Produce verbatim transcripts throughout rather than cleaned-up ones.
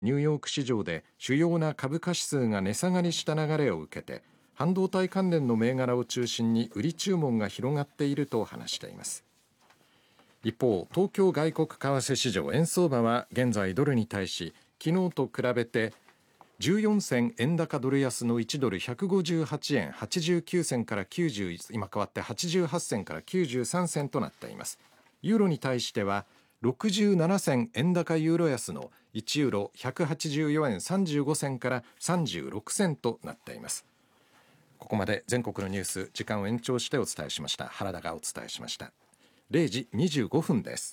ニューヨーク市場で主要な株価指数が値下がりした流れを受けて、半導体関連の銘柄を中心に売り注文が広がっていると話しています。一方、東京外国為替市場円相場は現在ドルに対し昨日と比べてじゅうよん銭円高ドル安のいちドルひゃくごじゅうはちえんはちじゅうきゅう銭からきゅうじゅう、今変わってはちじゅうはち銭からきゅうじゅうさん銭となっています。ユーロに対してはろくじゅうなな銭円高ユーロ安のいちユーロひゃくはちじゅうよえんさんじゅうご銭からさんじゅうろく銭となっています。ここまで全国のニュース、時間を延長してお伝えしました。原田がお伝えしました。れいじにじゅうごふんです。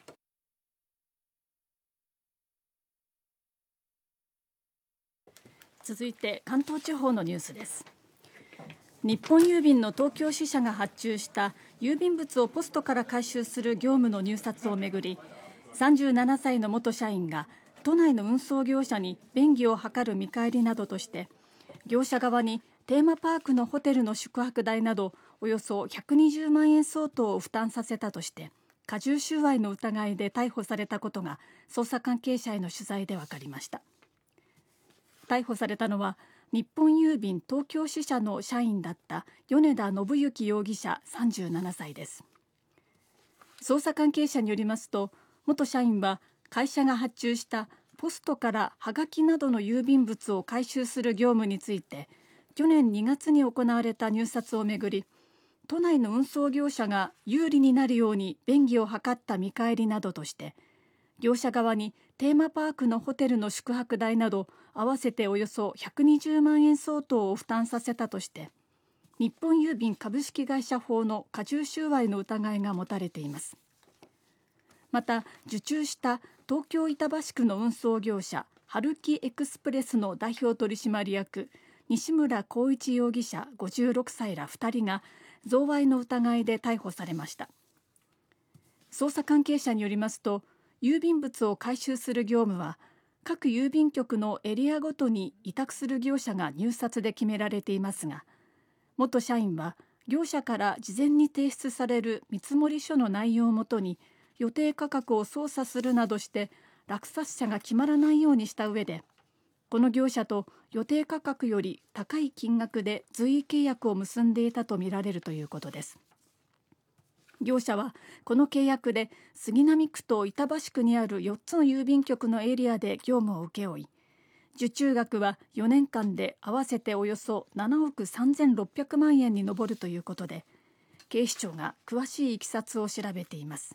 続いて関東地方のニュースです。日本郵便の東京支社が発注した郵便物をポストから回収する業務の入札をめぐり、さんじゅうななさいの元社員が都内の運送業者に便宜を図る見返りなどとして業者側にテーマパークのホテルの宿泊代などおよそひゃくにじゅうまんえん相当を負担させたとして加重収賄の疑いで逮捕されたことが捜査関係者への取材で分かりました。逮捕されたのは日本郵便東京支社の社員だった米田信行容疑者さんじゅうななさいです。捜査関係者によりますと、元社員は会社が発注したポストからはがきなどの郵便物を回収する業務について去年にがつに行われた入札をめぐり、都内の運送業者が有利になるように便宜を図った見返りなどとして業者側にテーマパークのホテルの宿泊代など合わせておよそひゃくにじゅうまんえん相当を負担させたとして日本郵便株式会社法の加重収賄の疑いが持たれています。また受注した東京板橋区の運送業者春木エクスプレスの代表取締役西村光一容疑者ごじゅうろくさいらふたりが贈賄の疑いで逮捕されました。捜査関係者によりますと、郵便物を回収する業務は各郵便局のエリアごとに委託する業者が入札で決められていますが、元社員は業者から事前に提出される見積書の内容をもとに予定価格を操作するなどして落札者が決まらないようにした上で、この業者と予定価格より高い金額で随意契約を結んでいたとみられるということです。業者はこの契約で杉並区と板橋区にあるよっつの郵便局のエリアで業務を請け負い、受注額はよねんかんで合わせておよそななおくさんぜんろっぴゃくまんえんに上るということで、警視庁が詳しいいきさつを調べています。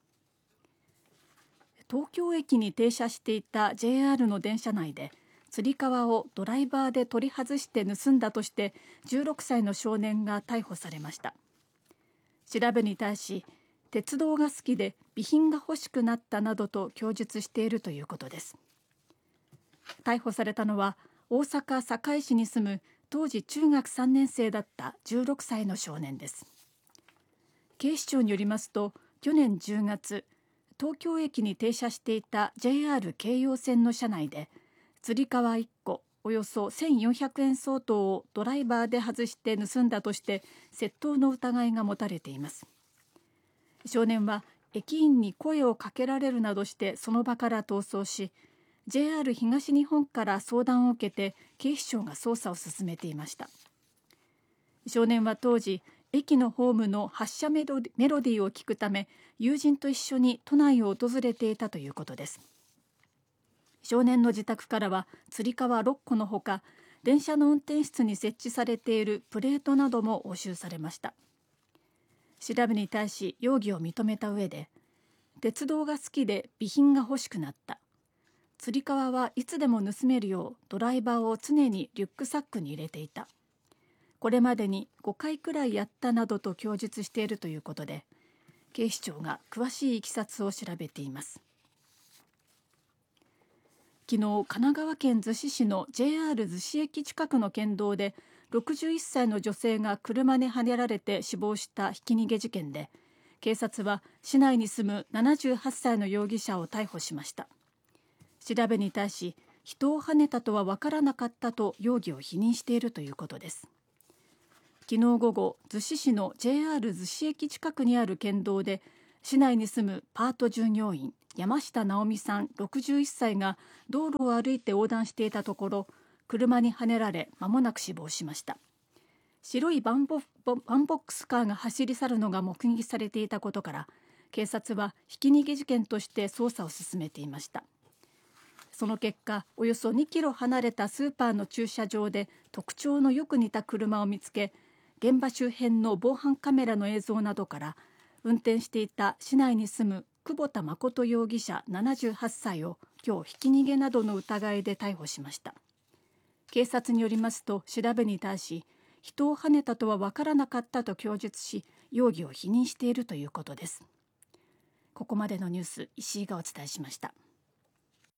東京駅に停車していた ジェイアール の電車内でつり革をドライバーで取り外して盗んだとしてじゅうろくさいの少年が逮捕されました。調べに対し、鉄道が好きで備品が欲しくなったなどと供述しているということです。逮捕されたのは大阪堺市に住む当時中学さんねん生だったじゅうろくさいの少年です。警視庁によりますと、去年じゅうがつ、東京駅に停車していた ジェイアール 京葉線の車内でつり革いっこおよそせんよんひゃくえん相当をドライバーで外して盗んだとして窃盗の疑いが持たれています。少年は駅員に声をかけられるなどしてその場から逃走し、 ジェイアール 東日本から相談を受けて警視庁が捜査を進めていました。少年は当時駅のホームの発車メロディーを聞くため友人と一緒に都内を訪れていたということです。少年の自宅からはつり革ろっこのほか、電車の運転室に設置されているプレートなども押収されました。調べに対し容疑を認めた上で、鉄道が好きで備品が欲しくなった、つり革はいつでも盗めるようドライバーを常にリュックサックに入れていた、これまでにごかいくらいやったなどと供述しているということで、警視庁が詳しいいきさつを調べています。昨日、神奈川県逗子市の ジェイアール 逗子駅近くの県道でろくじゅういっさいの女性が車にはねられて死亡したひき逃げ事件で、警察は市内に住むななじゅうはっさいの容疑者を逮捕しました。調べに対し、人をはねたとは分からなかったと容疑を否認しているということです。昨日午後、逗子市の ジェイアール 逗子駅近くにある県道で市内に住むパート従業員山下直美さんろくじゅういっさいが道路を歩いて横断していたところ、車にはねられ間もなく死亡しました。白いバンボ、バンボックスカーが走り去るのが目撃されていたことから、警察はひき逃げ事件として捜査を進めていました。その結果、およそにキロ離れたスーパーの駐車場で特徴のよく似た車を見つけ、現場周辺の防犯カメラの映像などから運転していた市内に住む久保田誠容疑者ななじゅうはっさいを今日ひき逃げなどの疑いで逮捕しました。警察によりますと、調べに対し人をはねたとは分からなかったと供述し、容疑を否認しているということです。ここまでのニュース、石井がお伝えしました。